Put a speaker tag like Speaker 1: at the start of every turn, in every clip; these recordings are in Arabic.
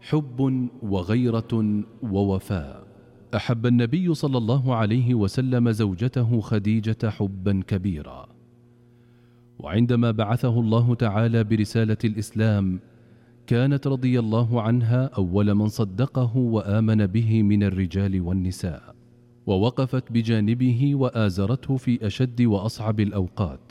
Speaker 1: حب وغيرة ووفاء. أحب النبي صلى الله عليه وسلم زوجته خديجة حبا كبيرا، وعندما بعثه الله تعالى برسالة الإسلام كانت رضي الله عنها أول من صدقه وآمن به من الرجال والنساء، ووقفت بجانبه وآزرته في أشد وأصعب الأوقات،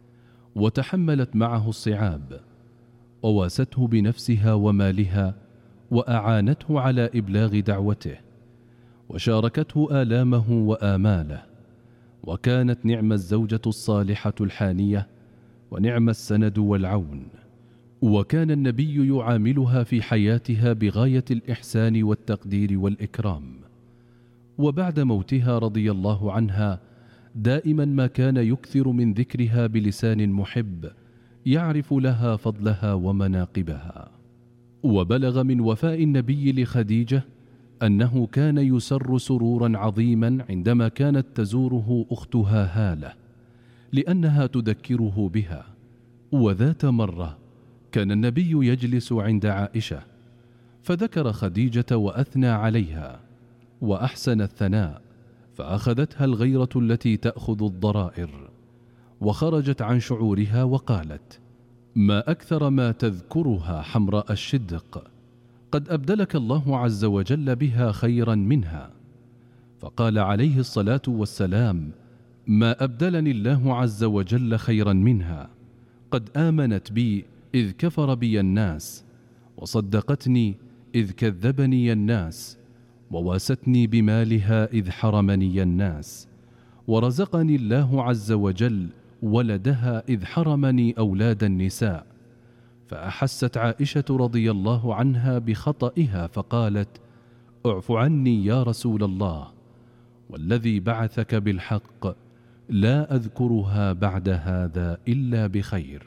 Speaker 1: وتحملت معه الصعاب، وواسته بنفسها ومالها، وأعانته على إبلاغ دعوته، وشاركته آلامه وآماله، وكانت نعم الزوجة الصالحة الحانية، ونعم السند والعون. وكان النبي يعاملها في حياتها بغاية الإحسان والتقدير والإكرام. وبعد موتها رضي الله عنها دائما ما كان يكثر من ذكرها بلسان محب يعرف لها فضلها ومناقبها. وبلغ من وفاء النبي لخديجة أنه كان يسر سرورا عظيما عندما كانت تزوره أختها هالة، لأنها تذكره بها. وذات مرة كان النبي يجلس عند عائشة فذكر خديجة وأثنى عليها وأحسن الثناء، فأخذتها الغيرة التي تأخذ الضرائر، وخرجت عن شعورها وقالت: ما أكثر ما تذكرها حمراء الشدق، قد أبدلك الله عز وجل بها خيرا منها. فقال عليه الصلاة والسلام: ما أبدلني الله عز وجل خيرا منها، قد آمنت بي إذ كفر بي الناس، وصدقتني إذ كذبني الناس، وواستني بمالها إذ حرمني الناس، ورزقني الله عز وجل ولدها إذ حرمني أولاد النساء. فأحست عائشة رضي الله عنها بخطئها فقالت: اعف عني يا رسول الله، والذي بعثك بالحق لا أذكرها بعد هذا إلا بخير.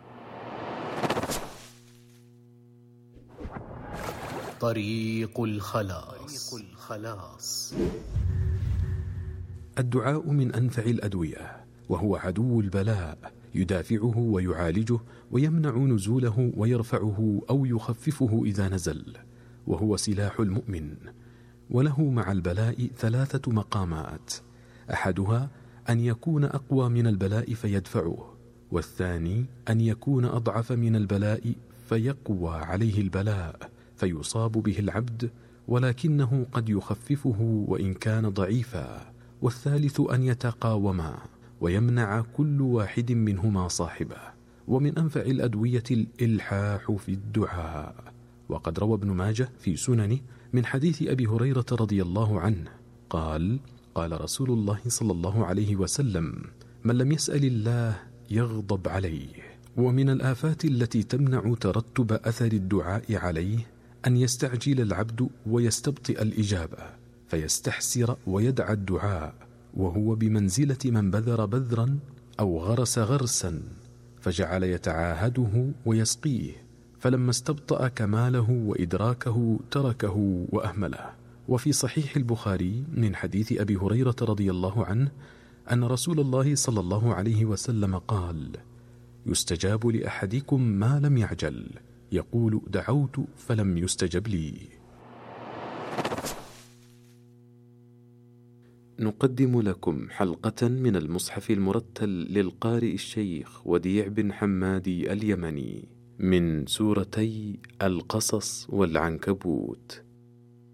Speaker 2: طريق الخلاص. الدعاء من أنفع الأدوية، وهو عدو البلاء، يدافعه ويعالجه ويمنع نزوله ويرفعه أو يخففه إذا نزل، وهو سلاح المؤمن. وله مع البلاء 3 مقامات: أحدها أن يكون أقوى من البلاء فيدفعه، والثاني أن يكون أضعف من البلاء فيقوى عليه البلاء فيصاب به العبد ولكنه قد يخففه وإن كان ضعيفا، والثالث أن يتقاوما ويمنع كل واحد منهما صاحبه. ومن أنفع الأدوية الإلحاح في الدعاء. وقد روى ابن ماجه في سننه من حديث أبي هريرة رضي الله عنه قال: قال رسول الله صلى الله عليه وسلم: من لم يسأل الله يغضب عليه. ومن الآفات التي تمنع ترتب أثر الدعاء عليه أن يستعجل العبد ويستبطئ الإجابة فيستحسر ويدعى الدعاء، وهو بمنزلة من بذر بذرا أو غرس غرسا فجعل يتعاهده ويسقيه، فلما استبطأ كماله وإدراكه تركه وأهمله. وفي صحيح البخاري من حديث أبي هريرة رضي الله عنه أن رسول الله صلى الله عليه وسلم قال: يستجاب لأحدكم ما لم يعجل، يقول: دعوت فلم يستجب لي. نقدم لكم حلقة من المصحف المرتل للقارئ الشيخ وديع بن حمادي اليمني من سورتي القصص والعنكبوت.